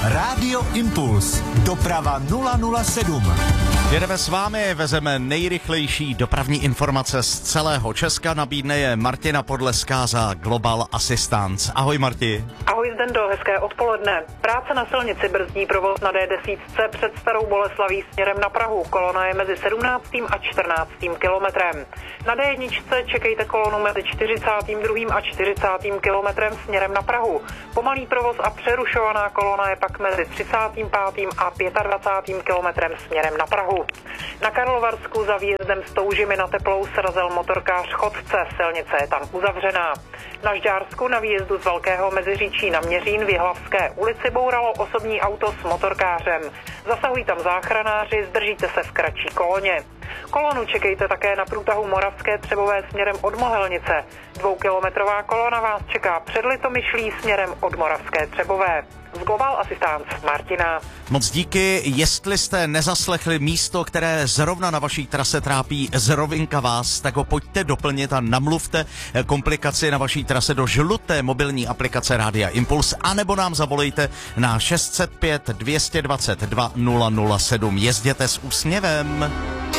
Rádio Impuls. Doprava 007. Jedeme s vámi, vezeme nejrychlejší dopravní informace z celého Česka, nabídne je Martina Podleská za Global Assistance. Ahoj Marti. Ahoj Zdendo, hezké odpoledne. Práce na silnici brzdí provoz na D10 před Starou Boleslaví směrem na Prahu. Kolona je mezi 17. a 14. kilometrem. Na D1 čekejte kolonu mezi 42. a 40. kilometrem směrem na Prahu. Pomalý provoz a přerušovaná kolona je pak mezi 35. a 25. kilometrem směrem na Prahu. Na Karlovarsku za výjezdem z Toužimy na Teplou srazil motorkář chodce, silnice je tam uzavřená. Na Žďársku na výjezdu z Velkého Meziříčí na Měřín v Jihlavské ulici bouralo osobní auto s motorkářem. Zasahují tam záchranáři, zdržíte se v kratší koloně. Kolonu čekejte také na průtahu Moravské Třebové směrem od Mohelnice. 2kilometrová kolona vás čeká před Litomyšlí směrem od Moravské Třebové. Z Global Assistance Martina. Moc díky, jestli jste nezaslechli místo, které zrovna na vaší trase trápí zrovna vás, tak ho pojďte doplnit a namluvte komplikaci na vaší trase do žluté mobilní aplikace Rádia Impuls, anebo nám zavolejte na 605 222 007. Jezděte s úsměvem.